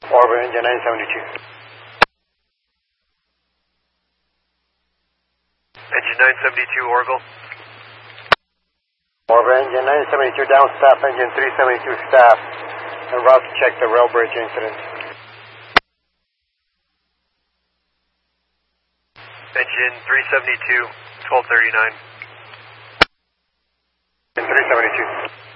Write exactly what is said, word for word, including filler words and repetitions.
Orbit engine nine seventy-two. Engine nine seventy-two, Orville. Orbit engine nine seventy-two, down staff, engine three seventy-two staff. En route to check the rail bridge incident. Engine three seventy-two, twelve thirty-nine. Engine three seventy-two.